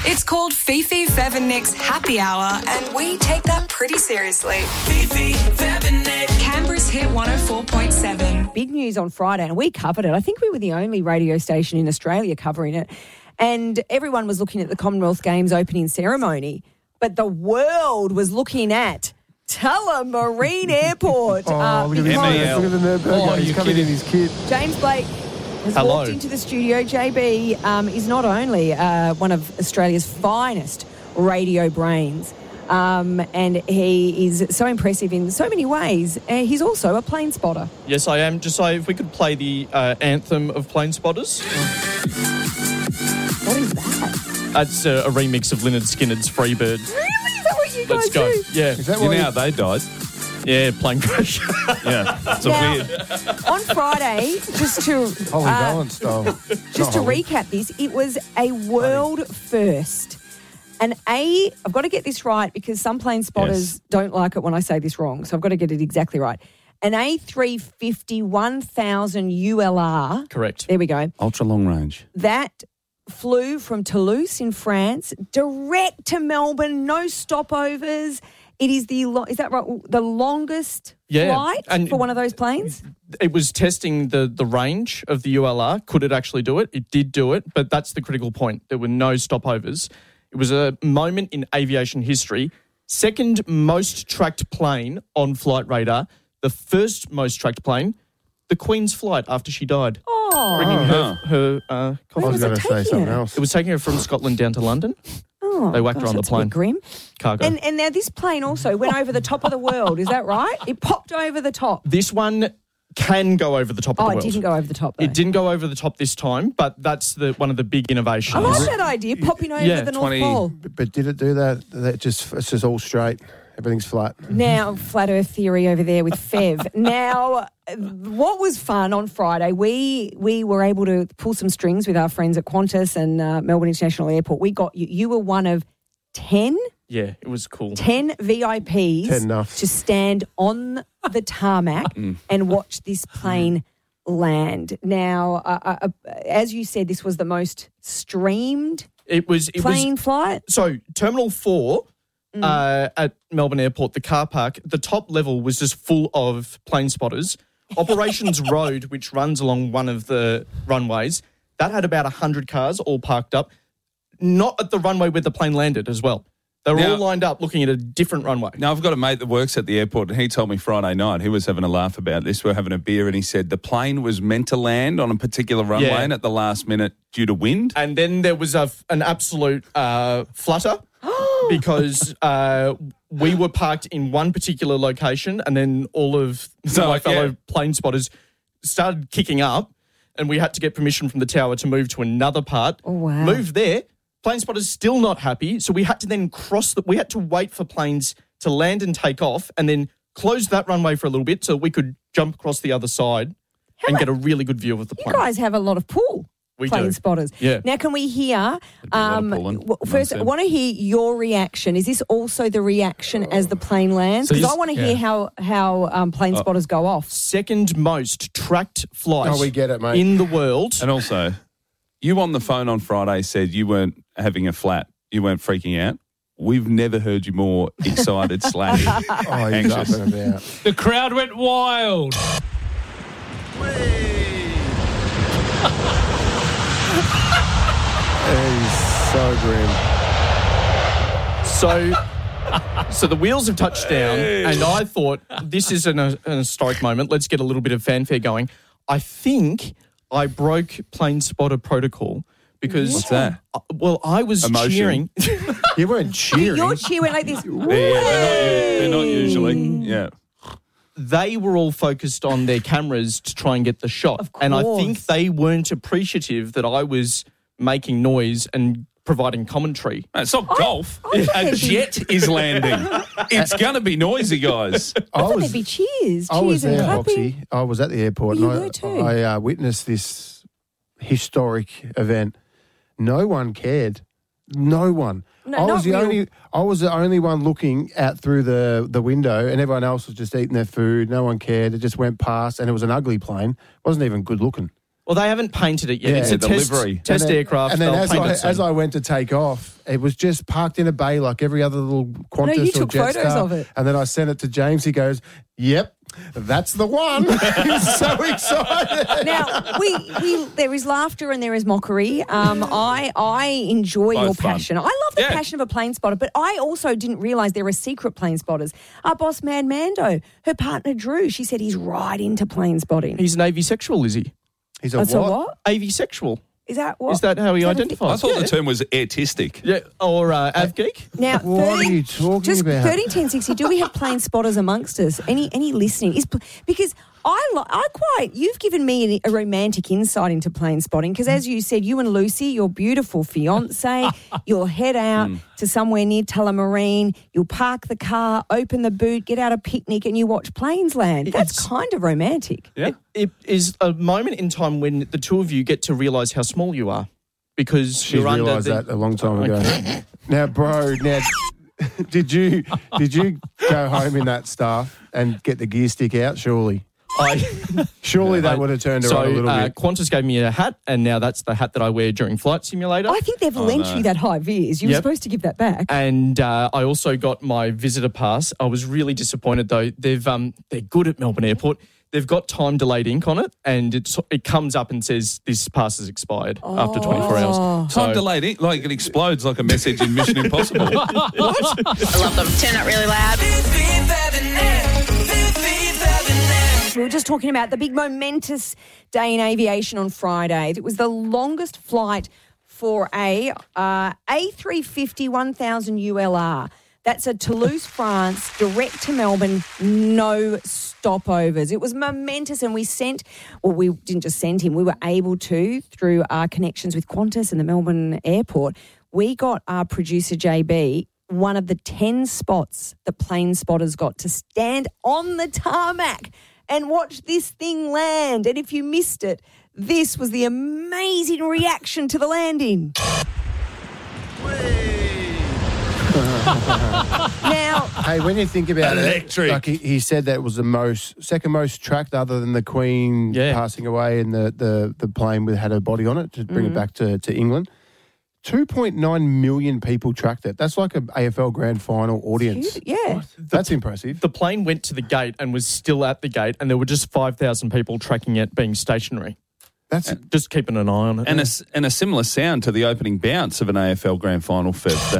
It's called Fifi, Fev and Nick's Happy Hour, and we take that pretty seriously. Fifi, Fev and Nick. Canberra's Hit 104.7. Big news on Friday, and we covered it. I think we were the only radio station in Australia covering it. And everyone was looking at the Commonwealth Games opening ceremony, but the world was looking at Tullamarine Airport. Look at the nerd. He's coming in his kid. James Blake has walked into the studio. JB is not only one of Australia's finest radio brains, and he is so impressive in so many ways. He's also a plane spotter. Yes, I am. Just if we could play the anthem of Plane Spotters. What is that? That's a remix of Lynyrd Skynyrd's Freebird. Really? Is that what you guys Let's go. do? Yeah. Is that You know how they died? Yeah, plane crash. Yeah. It's Now, weird. On Friday, just to Holy Valance style. just to recap this, it was a world first. I've got to get this right because some plane spotters don't like it when I say this wrong, so I've got to get it exactly right. An A350 1000 ULR. Correct. There we go. Ultra long range. That flew from Toulouse in France direct to Melbourne, no stopovers. It is is that right? The longest flight for one of those planes? It was testing the range of the ULR. Could it actually do it? It did do it, but that's the critical point. There were no stopovers. It was a moment in aviation history. Second most tracked plane on Flight Radar. The first most tracked plane, the Queen's flight after she died. Bringing her coffin. I was going to say something else. It was taking her from Scotland down to London. Oh, They whacked her on the that's a bit plane. grim. Cargo. And now this plane also went over the top of the world. Is that right? It popped over the top. This one can go over the top of the world. It didn't go over the top, though. It didn't go over the top this time, but that's one of the big innovations. I like that idea, popping over the North Pole. But did it do that? It's just all straight. Everything's flat. Now, flat earth theory over there with Fev. Now, what was fun on Friday, we were able to pull some strings with our friends at Qantas and Melbourne International Airport. We got you were one of 10? Yeah, it was cool. 10 VIPs 10 enough. to stand on the tarmac and watch this plane land. Now, as you said, this was the most streamed plane flight. So, Terminal 4 at Melbourne Airport, the car park, the top level was just full of plane spotters. Operations Road, which runs along one of the runways, that had about 100 cars all parked up, not at the runway where the plane landed as well. They were all lined up looking at a different runway. Now, I've got a mate that works at the airport, and he told me Friday night, he was having a laugh about this. We were having a beer, and he said the plane was meant to land on a particular runway, and at the last minute, due to wind. And then there was an absolute flutter because we were parked in one particular location, and then all of my fellow plane spotters started kicking up, and we had to get permission from the tower to move to another part. Oh, wow. Moved there. Plane spotters still not happy, so we had to then we had to wait for planes to land and take off, and then close that runway for a little bit so we could jump across the other side and get a really good view of the plane. You guys have a lot of pull. We plane do. spotters. Yeah. Now, can we hear? First, I said. want to hear your reaction. Is this also the reaction as the plane lands? Because I want to hear how plane spotters go off. Second most tracked flight Oh, we get it, mate. in the world. And also, you on the phone on Friday said you weren't having a flat. You weren't freaking out. We've never heard you more excited / Oh, he's up anxious. and about. The crowd went wild. He's so grim. So the wheels have touched down, and I thought this is an historic moment. Let's get a little bit of fanfare going. I think I broke plane spotter protocol because What's that? I was Emotion. cheering. You weren't cheering. Your cheer went like this. They're not usually. Yeah. They were all focused on their cameras to try and get the shot, Of and I course. think they weren't appreciative that I was making noise and providing commentary. It's not golf. I thought A they'd be- jet is landing. It's going to be noisy, guys. I thought there'd be cheers. I was Cheers and there, clapping. Boxy. I was at the airport You and were too. I witnessed this historic event. No one cared. No one. No, I not was the real. only one looking out through the window, and everyone else was just eating their food. No one cared. It just went past, and it was an ugly plane. It wasn't even good looking. Well, they haven't painted it yet. Yeah, It's a delivery. test aircraft. And then They'll as paint it soon. I went to take off, it was just parked in a bay like every other little Qantas you or took photos Jetstar. of it. And then I sent it to James. He goes, "Yep, that's the one." He's so excited. Now, we there is laughter and there is mockery. I enjoy Both your fun. passion. I love the Yeah. passion of a plane spotter, but I also didn't realise there are secret plane spotters. Our boss, Mad Mando, her partner Drew, she said he's right into plane spotting. He's an avsexual, is he? He's a That's what? a what? Avsexual. Is that what? Is that how he Is that a identifies? I thought the term was artistic. Yeah, or avgeek. Now, What are you talking just about? 131060, do we have plane spotters amongst us? Any listening? Because you've given me a romantic insight into plane spotting because, as you said, you and Lucy, your beautiful fiance, you'll head out to somewhere near Tullamarine, you'll park the car, open the boot, get out a picnic and you watch planes land. That's kind of romantic. Yeah. It is a moment in time when the two of you get to realise how small you are because She's you're under realised the... that a long time ago. Now, bro, did you go home in that stuff and get the gear stick out? Surely that would have turned her on a little bit. Qantas gave me a hat, and now that's the hat that I wear during Flight Simulator. I think they've lent you that high vis. You were Yep. supposed to give that back. And I also got my visitor pass. I was really disappointed though. They're good at Melbourne Airport. They've got time delayed ink on it, and it comes up and says this pass has expired after 24 hours. Time delayed. It explodes like a message in Mission Impossible. I love them. Turn up really loud. We were just talking about the big momentous day in aviation on Friday. It was the longest flight for a A350 1000 ULR. That's a Toulouse, France, direct to Melbourne, no stopovers. It was momentous, and we didn't just send him, we were able to, through our connections with Qantas and the Melbourne airport, we got our producer JB one of the 10 spots the plane spotters got to stand on the tarmac and watch this thing land. And if you missed it, this was the amazing reaction to the landing. Now, Hey, when you think about Electric. it, like he said that was the second most tracked other than the Queen passing away and the plane had her body on it to bring it back to England. 2.9 million people tracked it. That's like an AFL Grand Final audience. yeah. That's impressive. The plane went to the gate and was still at the gate, and there were just 5,000 people tracking it being stationary. That's Just keeping an eye on it. And a similar sound to the opening bounce of an AFL Grand Final first.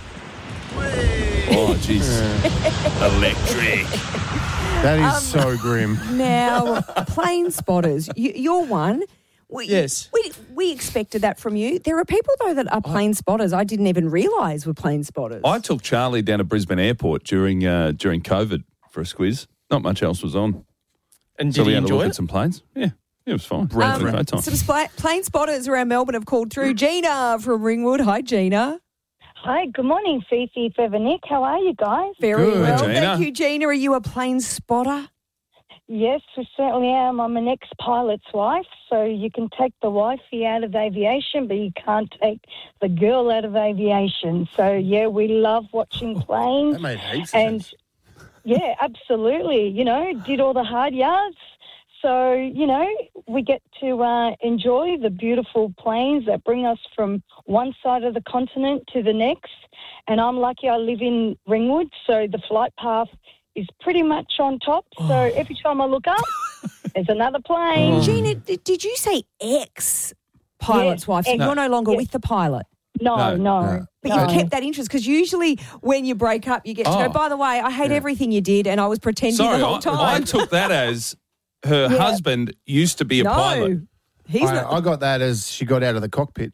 Oh, jeez. Electric. that is so grim. Now, plane spotters, you're one. Yes. We expected that from you. There are people, though, that are plane spotters I didn't even realise were plane spotters. I took Charlie down to Brisbane Airport during COVID for a squiz. Not much else was on. And So did we he had a enjoy look it? at some planes. Yeah, it was fine. Brilliant. Had a great time. Some plane spotters around Melbourne have called through. Gina from Ringwood. Hi, Gina. Hi, good morning, Fifi, Feather, Nick. How are you guys? Very Good. well. Gina. Thank you, Gina. Are you a plane spotter? Yes, we certainly am. I'm an ex-pilot's wife, so you can take the wifey out of aviation, but you can't take the girl out of aviation. So, yeah, we love watching planes. That made heaps of And, sense. yeah, absolutely. Did all the hard yards. So, we get to enjoy the beautiful planes that bring us from one side of the continent to the next. And I'm lucky I live in Ringwood, so the flight path is pretty much on top. So every time I look up, there's another plane. Gina, did you say ex-pilot's Yes, wife? So you're no longer with the pilot? No. But you kept that interest because usually when you break up, you get to go, by the way, I hate everything you did and I was pretending Sorry, the whole time. I took that as her husband used to be a pilot. He's not. I got that as she got out of the cockpit.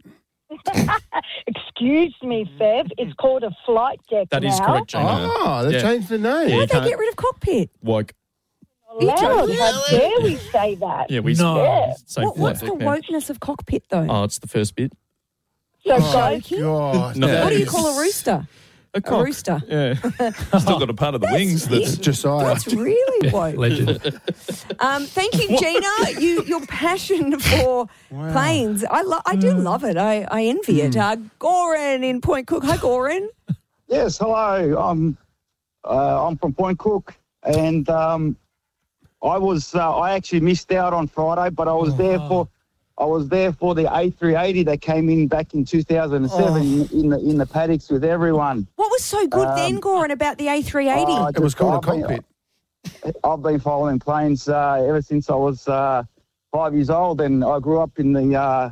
Excuse me, Fev. It's called a flight deck That now. is correct, Gina. Oh, they Yeah. changed the name. Yeah. Why'd they can't- get rid of cockpit? Woke. Loud. How dare we say that? Yeah, we Yeah. say What's the flight deck now. wokeness of cockpit, though? Oh, it's the first bit. So, guys, God, No. What do you that call a is- rooster? A A rooster. Yeah. Still got a part of the wings that's Josiah. That's really woke. Legend. Thank you, Gina. Your passion for planes, I do love it. I envy it. Goran in Point Cook. Hi, Goran. Yes, hello. I'm from Point Cook, and I actually missed out on Friday, but I was there for I was there for the A380 that came in back in 2007 in the paddocks with everyone. What was so good then, Goran, about the A380? It was called a cockpit. I've been following planes ever since I was 5 years old, and I grew up in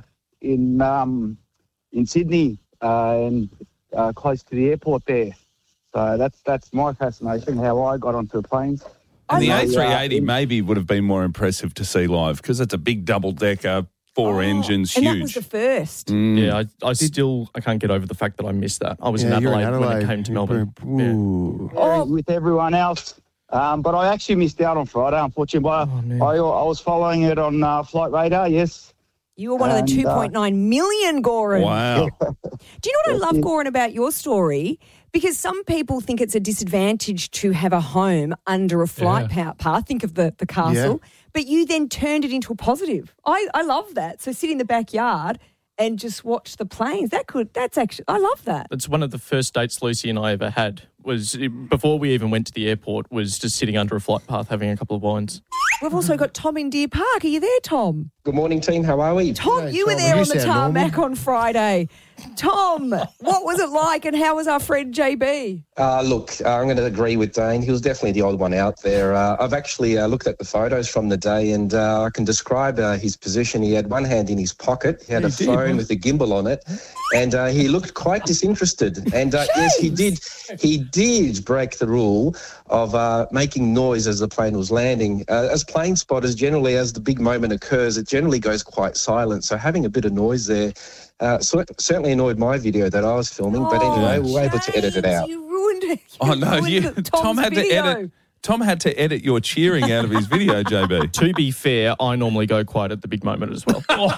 Sydney and close to the airport there. So that's my fascination, how I got onto the planes. And the A380 maybe would have been more impressive to see live because it's a big double-decker, 4 engines, and huge. that was the first. Yeah, I can't get over the fact that I missed that. I was in Adelaide when it came to Melbourne. With everyone else. But I actually missed out on Friday, unfortunately. But I was following it on Flight Radar, yes. You were one of the 2.9 million, Goran. Wow. Do you know what I love, Goran, about your story? Because some people think it's a disadvantage to have a home under a flight path. Think of the castle. Yeah. But you then turned it into a positive. I love that. So sit in the backyard and just watch the planes. I love that. It's one of the first dates Lucy and I ever had. Was before we even went to the airport, was just sitting under a flight path having a couple of wines. We've also got Tom in Deer Park. Are you there, Tom? Good morning, team. How are we? Tom, you were there on the tarmac on Friday. Tom, what was it like and how was our friend JB? Look, I'm going to agree with Dane. He was definitely the odd one out there. I've actually looked at the photos from the day and I can describe his position. He had one hand in his pocket. He had a phone with a gimbal on it and he looked quite disinterested. And yes, he did break the rule of making noise as the plane was landing. As plane spotters, generally, as the big moment occurs, it generally goes quite silent. So having a bit of noise there certainly annoyed my video that I was filming. But anyway, we were able to edit it out. You ruined it. Tom had to edit. Tom had to edit your cheering out of his video, JB. To be fair, I normally go quiet at the big moment as well.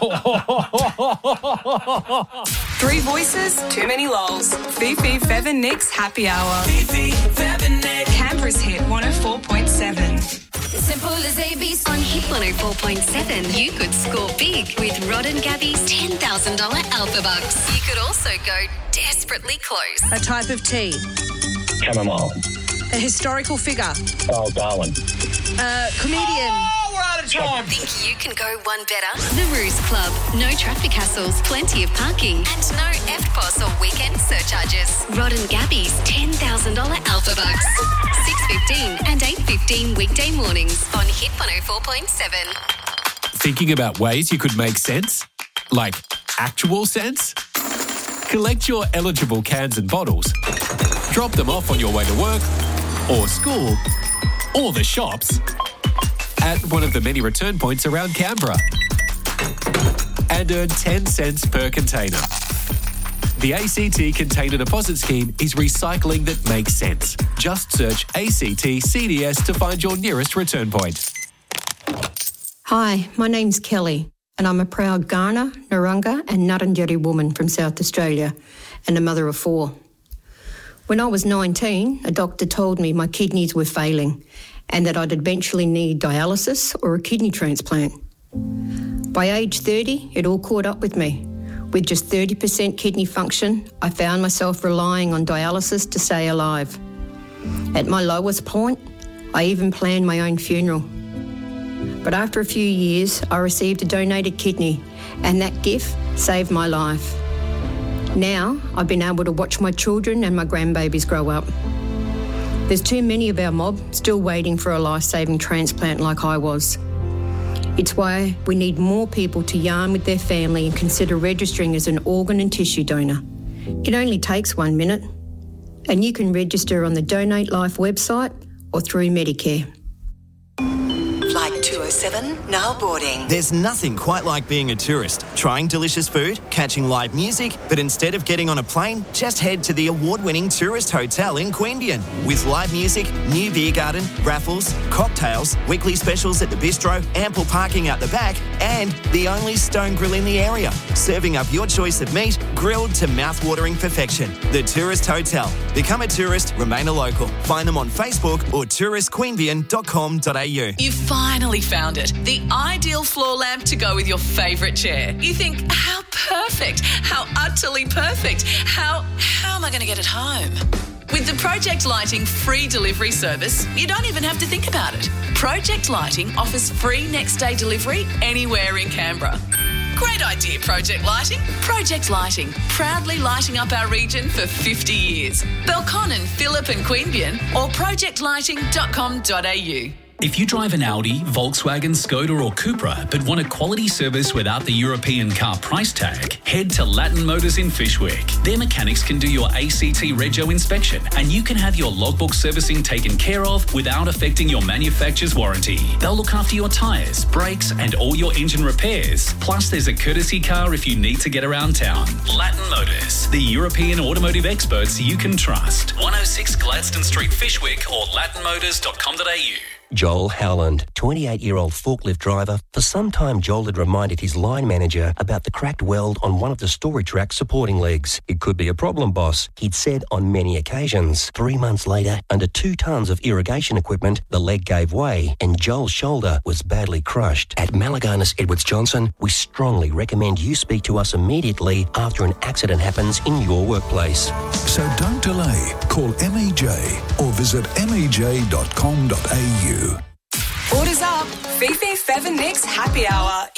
3 voices, too many lols. Fifi, Fev and Nick's Happy Hour. Fifi, Fev and Nick. Canberra's hit 104.7. Simple as ABC. On Hit 104.7, you could score big with Rod and Gabby's $10,000 Alpha Bucks. You could also go desperately close. A type of tea. Chamomile. A historical figure. Oh, Darwin. Comedian. Oh, we're out of time. Think you can go one better? The Ruse Club. No traffic hassles, plenty of parking, and no EFTPOS or weekend surcharges. Rod and Gabby's $10,000 Alpha Bucks. 6:15 and 8:15 weekday mornings on Hit 104.7. Thinking about ways you could make sense? Like actual sense? Collect your eligible cans and bottles. Drop them off on your way to work or school or the shops at one of the many return points around Canberra and earn 10 cents per container. The ACT Container Deposit Scheme is recycling that makes sense. Just search ACT CDS to find your nearest return point. Hi, my name's Kelly and I'm a proud Kaurna, Narungga and Ngarrindjeri woman from South Australia and a mother of 4. When I was 19, a doctor told me my kidneys were failing and that I'd eventually need dialysis or a kidney transplant. By age 30, it all caught up with me. With just 30% kidney function, I found myself relying on dialysis to stay alive. At my lowest point, I even planned my own funeral. But after a few years, I received a donated kidney and that gift saved my life. Now, I've been able to watch my children and my grandbabies grow up. There's too many of our mob still waiting for a life-saving transplant like I was. It's why we need more people to yarn with their family and consider registering as an organ and tissue donor. It only takes 1 minute, and you can register on the Donate Life website or through Medicare. Flight 207, now boarding. There's nothing quite like being a tourist, trying delicious food, catching live music, but instead of getting on a plane, just head to the award-winning tourist hotel in Queanbeyan. With live music, new beer garden, raffles, cocktails, weekly specials at the bistro, ample parking out the back, and the only stone grill in the area, serving up your choice of meat, grilled to mouth-watering perfection. The Tourist Hotel. Become a tourist, remain a local. Find them on Facebook or touristqueanbeyan.com.au. You finally found it. The ideal floor lamp to go with your favourite chair. You think, how perfect, how utterly perfect, how am I going to get it home? With the Project Lighting free delivery service, you don't even have to think about it. Project Lighting offers free next day delivery anywhere in Canberra. Great idea, Project Lighting. Project Lighting, proudly lighting up our region for 50 years. Belconnen, Phillip and Queanbeyan or projectlighting.com.au. If you drive an Audi, Volkswagen, Skoda or Cupra but want a quality service without the European car price tag, head to Latin Motors in Fyshwick. Their mechanics can do your ACT Rego inspection and you can have your logbook servicing taken care of without affecting your manufacturer's warranty. They'll look after your tyres, brakes and all your engine repairs. Plus there's a courtesy car if you need to get around town. Latin Motors, the European automotive experts you can trust. 106 Gladstone Street, Fyshwick or latinmotors.com.au. Joel Howland, 28-year-old forklift driver. For some time, Joel had reminded his line manager about the cracked weld on one of the storage rack supporting legs. It could be a problem, boss, he'd said on many occasions. 3 months later, under 2 tons of irrigation equipment, the leg gave way and Joel's shoulder was badly crushed. At Malaganas Edwards Johnson, we strongly recommend you speak to us immediately after an accident happens in your workplace. So don't delay. Call MEJ or visit mej.com.au. Orders up. Fifi Fev and Nick's Happy Hour.